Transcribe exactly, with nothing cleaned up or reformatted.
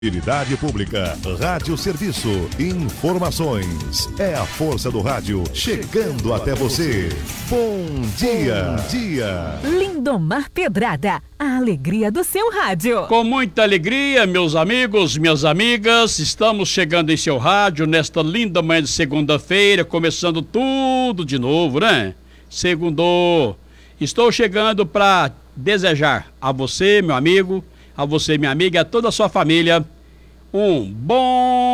Utilidade pública, rádio serviço, informações, é a força do rádio chegando até você. Bom dia, Bom dia. Lindomar Pedrada, a alegria do seu rádio. Com muita alegria, meus amigos, minhas amigas, estamos chegando em seu rádio nesta linda manhã de segunda-feira, começando tudo de novo, né? Segundou. Estou chegando para desejar a você, meu amigo, a você, minha amiga, e a toda a sua família, um bom